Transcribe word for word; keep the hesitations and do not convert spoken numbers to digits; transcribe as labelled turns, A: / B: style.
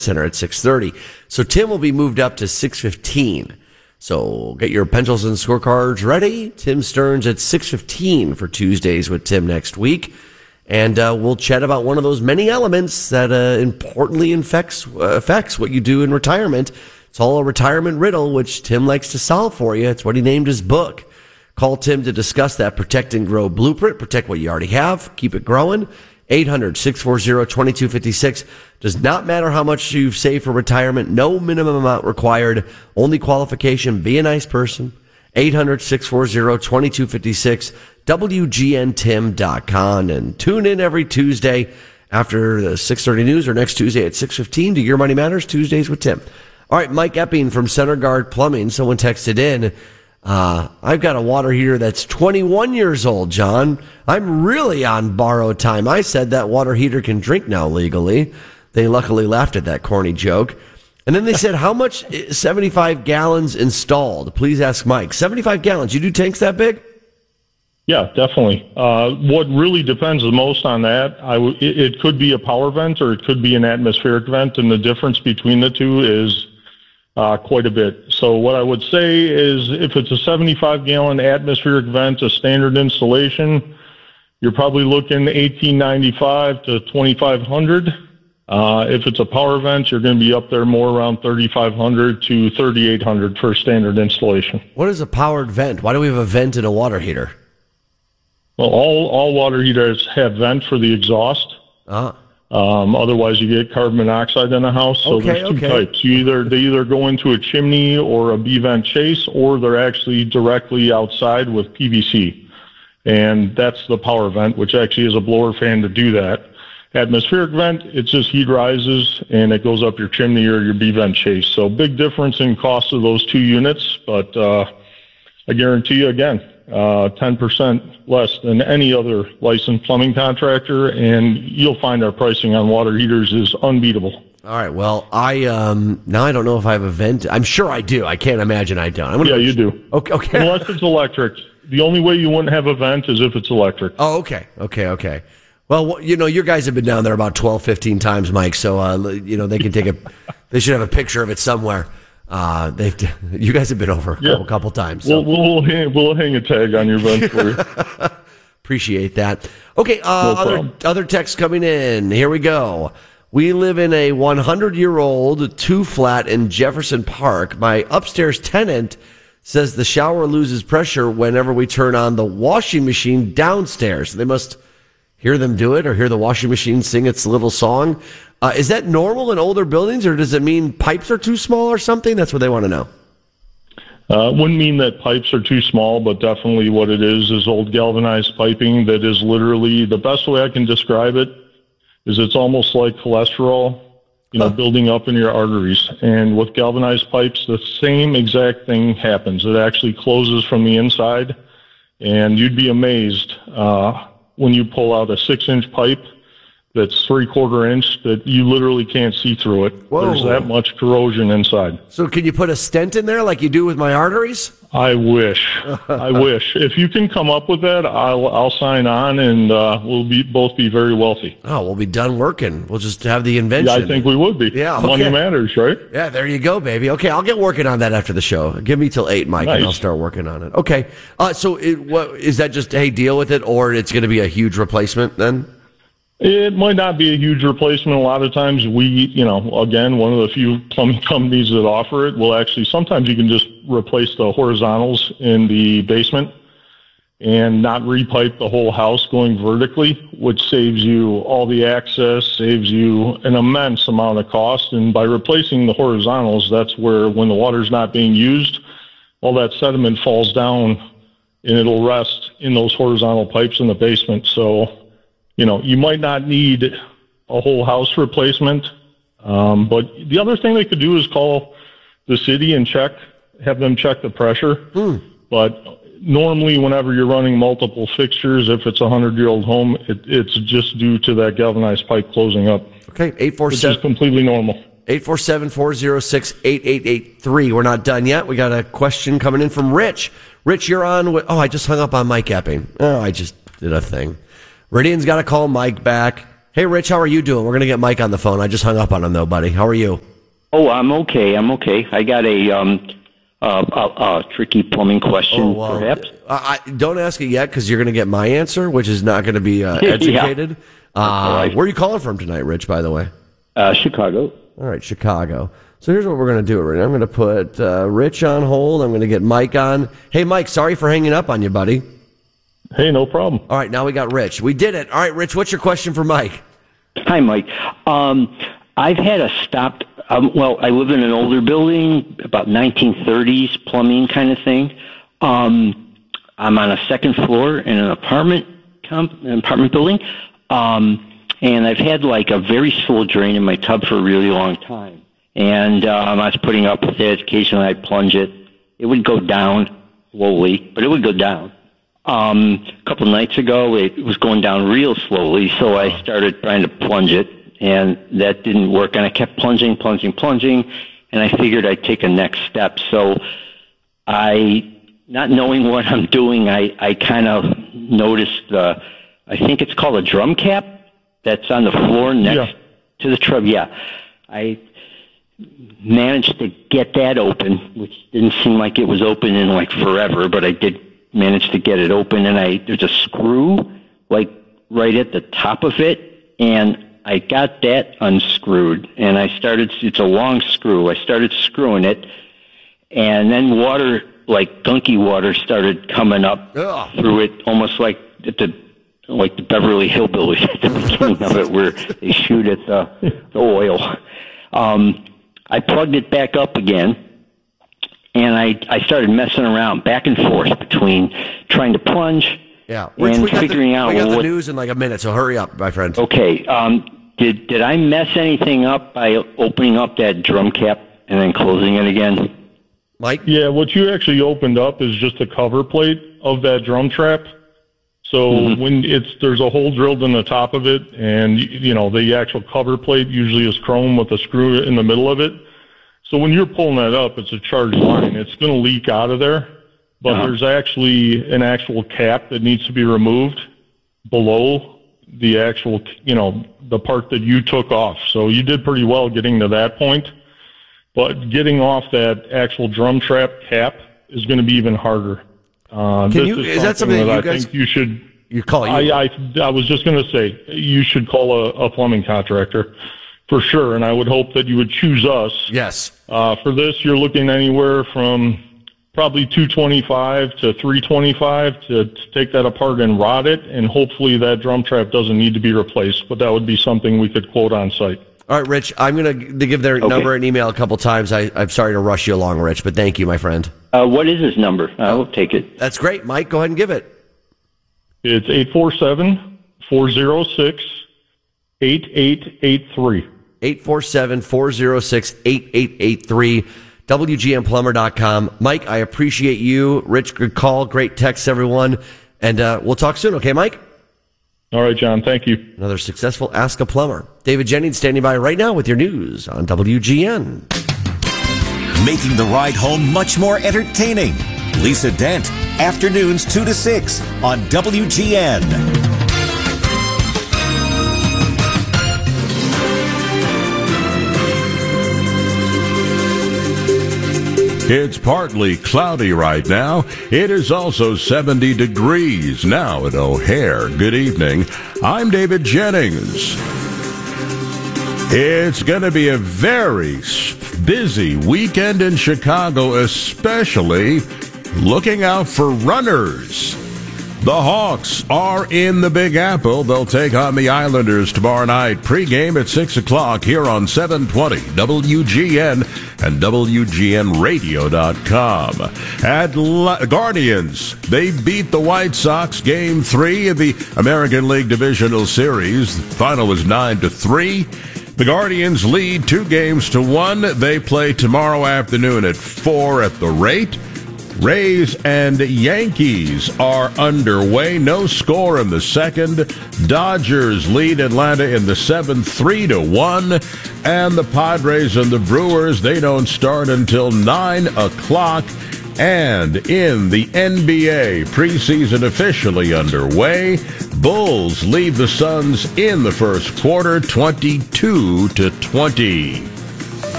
A: Center at six thirty. So Tim will be moved up to six fifteen. So get your pencils and scorecards ready. Tim Stearns at six fifteen for Tuesdays with Tim next week. And uh, we'll chat about one of those many elements that uh, importantly affects, uh, affects what you do in retirement. It's all a retirement riddle, which Tim likes to solve for you. It's what he named his book. Call Tim to discuss that Protect and Grow Blueprint. Protect what you already have. Keep it growing. eight hundred, six four zero, two two five six. Does not matter how much you've saved for retirement. No minimum amount required. Only qualification, be a nice person. eight hundred, six four zero, two two five six. W G N Tim dot com. And tune in every Tuesday after the six thirty news or next Tuesday at six fifteen to Your Money Matters, Tuesdays with Tim. All right, Mike Epping from Center Guard Plumbing. Someone texted in. Uh, I've got a water heater that's twenty-one years old, John. I'm really on borrowed time. I said that water heater can drink now legally. They luckily laughed at that corny joke. And then they said, how much seventy-five gallons installed? Please ask Mike. seventy-five gallons. You do tanks that big?
B: Yeah, definitely. Uh, what really depends the most on that, I w- it, it could be a power vent or it could be an atmospheric vent, and the difference between the two is uh, quite a bit. So what I would say is if it's a seventy-five gallon atmospheric vent, a standard installation, you're probably looking eighteen ninety-five to twenty-five hundred. Uh, if it's a power vent, you're going to be up there more around thirty-five hundred to thirty-eight hundred for a standard installation.
A: What is a powered vent? Why do we have a vent in a water heater?
B: Well, all, all water heaters have vent for the exhaust.
A: Uh-huh.
B: Um, otherwise, you get carbon monoxide in the house. So
A: okay,
B: there's two
A: okay.
B: types. You either they either go into a chimney or a B-vent chase, or they're actually directly outside with P V C. And that's the power vent, which actually is a blower fan to do that. Atmospheric vent, it's just heat rises and it goes up your chimney or your B-vent chase. So big difference in cost of those two units, but uh, I guarantee you again, uh, ten percent less than any other licensed plumbing contractor, and you'll find our pricing on water heaters is unbeatable.
A: All right. Well, I um now I don't know if I have a vent. I'm sure I do. I can't imagine I don't. I'm gonna
B: yeah, you do.
A: Okay. Okay.
B: Unless it's electric. The only way you wouldn't have a vent is if it's electric.
A: Oh, okay. Okay. Okay. Well, you know, your guys have been down there about twelve, fifteen times, Mike. So, uh, you know, they can take a, they should have a picture of it somewhere. Uh, they've, you guys have been over a
B: yeah.
A: couple, couple times. So.
B: We'll, we'll, hang, we'll hang a tag on your vent for you.
A: Appreciate that. Okay. Uh,
B: no
A: other, other texts coming in. Here we go. We live in a one hundred year old two flat in Jefferson Park. My upstairs tenant says the shower loses pressure whenever we turn on the washing machine downstairs. They must hear them do it or hear the washing machine sing its little song. Uh, is that normal in older buildings, or does it mean pipes are too small or something? That's what they want to know.
B: Uh, wouldn't mean that pipes are too small, but definitely what it is is old galvanized piping that is literally, the best way I can describe it is it's almost like cholesterol, you know, huh. building up in your arteries. And with galvanized pipes, the same exact thing happens. It actually closes from the inside, and you'd be amazed uh, when you pull out a six-inch pipe that's three-quarter inch that you literally can't see through it.
A: Whoa.
B: There's that much corrosion inside.
A: So can you put a stent in there like you do with my arteries?
B: I wish. I wish. If you can come up with that, I'll I'll sign on, and uh, we'll be both be very wealthy.
A: Oh, we'll be done working. We'll just have the invention.
B: Yeah, I think we would be.
A: Yeah, okay.
B: Money matters, right?
A: Yeah, there you go, baby. Okay, I'll get working on that after the show. Give me till eight, Mike,
B: nice.
A: and I'll start working on it. Okay. Uh, so it, what, is that just, hey, deal with it, or it's going to be a huge replacement then?
B: It might not be a huge replacement. A lot of times we, you know, again, one of the few plumbing companies that offer it will actually, sometimes you can just replace the horizontals in the basement and not repipe the whole house going vertically, which saves you all the access, saves you an immense amount of cost. And by replacing the horizontals, that's where when the water's not being used, all that sediment falls down and it'll rest in those horizontal pipes in the basement. So, you know, you might not need a whole house replacement, um, but the other thing they could do is call the city and check, have them check the pressure. Hmm. But normally whenever you're running multiple fixtures, if it's a hundred-year-old home, it, it's just due to that galvanized pipe closing up.
A: Okay, eight four seven.
B: Which is completely normal.
A: eight four seven, four oh six, eight eight eight three. We're not done yet. We got a question coming in from Rich. Rich, you're on with, oh, I just hung up on Mike Epping. Oh, I just did a thing. Meridian's got to call Mike back. Hey, Rich, how are you doing? We're going to get Mike on the phone. I just hung up on him, though, buddy. How are you?
C: Oh, I'm okay. I'm okay. I got a um, uh, a, a tricky plumbing question,
A: oh, well,
C: perhaps.
A: I, I don't ask it yet because you're going to get my answer, which is not going to be uh, educated. yeah. uh, right. Where are you calling from tonight, Rich, by the way?
C: Uh, Chicago.
A: All right, Chicago. So here's what we're going to do. I'm going to put uh, Rich on hold. I'm going to get Mike on. Hey, Mike, sorry for hanging up on you, buddy.
B: Hey, no problem.
A: All right, now we got Rich. We did it. All right, Rich, what's your question for Mike?
C: Hi, Mike. Um, I've had a stopped, um, well, I live in an older building, about nineteen thirties plumbing kind of thing. Um, I'm on a second floor in an apartment, comp, an apartment building. Um, and I've had like a very slow drain in my tub for a really long time. And um, I was putting up with it. Occasionally I'd plunge it. It would go down slowly, but it would go down. Um, a couple of nights ago, it was going down real slowly, so I started trying to plunge it, and that didn't work. And I kept plunging, plunging, plunging, and I figured I'd take a next step. So I, not knowing what I'm doing, I, I kind of noticed the, I think it's called a drum cap that's on the floor next yeah. to the tub. Yeah, I managed to get that open, which didn't seem like it was open in like forever, but I did managed to get it open, and I there's a screw like right at the top of it, and I got that unscrewed, and I started, it's a long screw, I started screwing it, and then water, like gunky water, started coming up Ugh. through it, almost like at the like the Beverly Hillbillies at the beginning of it, where they shoot at the, the oil. Um, I plugged it back up again, and I, I started messing around back and forth between trying to plunge
A: yeah.
C: Rich,
A: and
C: figuring
A: the,
C: out
A: we got
C: well,
A: the
C: what,
A: news in like a minute, so hurry up, my friend.
C: Okay. Um, did did I mess anything up by opening up that drum cap and then closing it again?
A: Mike?
B: Yeah, what you actually opened up is just the cover plate of that drum trap. So mm-hmm. when it's there's a hole drilled in the top of it, and you know the actual cover plate usually is chrome with a screw in the middle of it. So when you're pulling that up, it's a charged line. It's going to leak out of there, but uh-huh. there's actually an actual cap that needs to be removed below the actual, you know, the part that you took off. So you did pretty well getting to that point, but getting off that actual drum trap cap is going to be even harder. Uh,
A: Can you, is, is that something that, that you
B: I
A: guys,
B: think you should,
A: you call you?
B: I, I, I was just going to say, you should call a, a plumbing contractor. For sure, and I would hope that you would choose us.
A: Yes.
B: Uh, for this, you're looking anywhere from probably two twenty-five to three twenty-five to, to take that apart and rot it, and hopefully that drum trap doesn't need to be replaced, but that would be something we could quote on site.
A: All right, Rich, I'm going to give their okay. number and email a couple times. I, I'm sorry to rush you along, Rich, but thank you, my friend.
C: Uh, what is his number? I will take it.
A: That's great. Mike, go ahead and give it.
B: It's eight four seven, four oh six, eight eight eight three.
A: eight four seven, four oh six, eight eight eight three, W G N plumber dot com. Mike, I appreciate you. Rich, good call. Great text, everyone. And uh, we'll talk soon, okay, Mike?
B: All right, John. Thank you.
A: Another successful Ask a Plumber. David Jennings standing by right now with your news on W G N.
D: Making the ride home much more entertaining. Lisa Dent, afternoons two to six on W G N.
E: It's partly cloudy right now. It is also seventy degrees now at O'Hare. Good evening. I'm David Jennings. It's going to be a very busy weekend in Chicago, especially looking out for runners. The Hawks are in the Big Apple. They'll take on the Islanders tomorrow night. Pre-game at six o'clock here on seven twenty W G N and W G N radio dot com. At La- Guardians, they beat the White Sox game three of the American League Divisional Series. The final was nine to three. The Guardians lead two games to one. They play tomorrow afternoon at four at the rate. Rays and Yankees are underway. No score in the second. Dodgers lead Atlanta in the seventh, three to one. And the Padres and the Brewers, they don't start until nine o'clock. And in the N B A, preseason officially underway. Bulls lead the Suns in the first quarter, twenty-two to twenty.